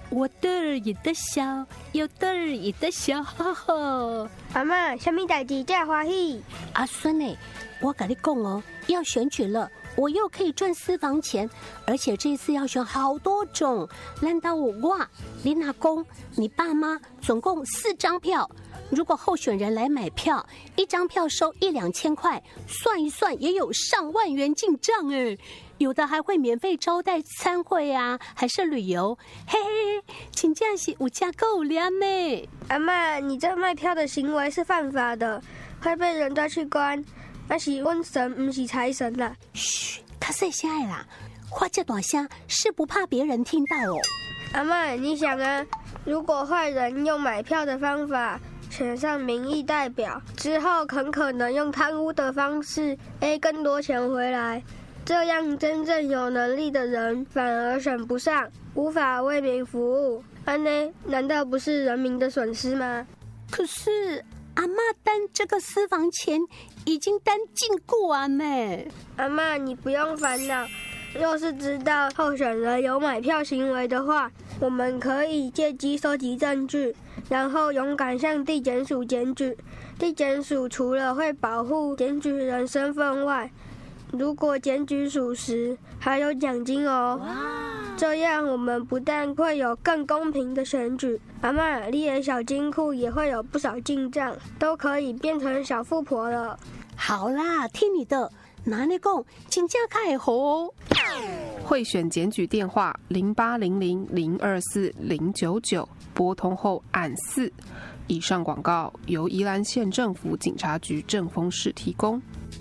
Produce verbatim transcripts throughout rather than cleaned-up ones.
我得儿也得笑，有得儿也得笑，哈哈。 阿嬷，什么代志这么欢喜？ 阿孙呢？我跟你讲哦，要选举了，我又可以赚私房钱，而且这次要选好多种。难道我哇，你阿公、你爸妈总共四张票，如果候选人来买票，一张票收一两千块，算一算也有上万元进账哎。有的还会免费招待参会啊，还是旅游，嘿嘿，请假是有价够量呢。 阿嬷，你这卖票的行为是犯法的，会被人抓去关。那是瘟神，不是财神啦。 嘘，他细声的啦，话这大声是不怕别人听到哦。 阿嬷，你想啊，如果坏人用买票的方法选上民意代表之后，很可能用贪污的方式 A 更多钱回来，这样真正有能力的人反而选不上，无法为民服务，安呢？难道不是人民的损失吗？ 可是阿嬷担这个私房钱已经担尽过啊呢。 阿嬷，你不用烦恼，要是知道候选人有买票行为的话，我们可以借机收集证据，然后勇敢向地检署检举。地检署除了会保护检举人身份外，如果检举属实，还有奖金哦。这样我们不但会有更公平的选举，阿嬷，你的小金库也会有不少进账，都可以变成小富婆了。 好啦，听你的，拿你讲，真正开好。 贿选检举电话零八零零零二四零九九，拨通后按四。以上广告由宜兰县政府警察局正丰市提供。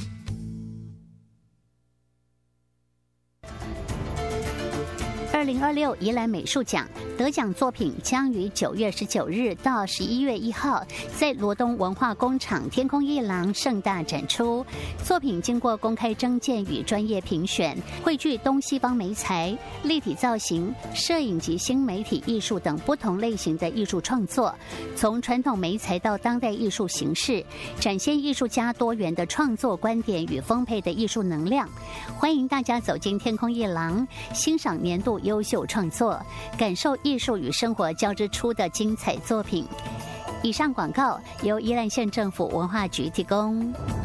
二零二六宜兰美术奖得奖作品将于九月十九日到十一月一号在罗东文化工厂天空艺廊盛大展出。作品经过公开征件与专业评选，汇聚东西方媒材、立体造型、摄影及新媒体艺术等不同类型的艺术创作，从传统媒材到当代艺术形式，展现艺术家多元的创作观点与丰沛的艺术能量。欢迎大家走进天空艺廊，欣赏年度优秀创作，感受艺术与生活交织出的精彩作品。以上广告由宜兰县政府文化局提供。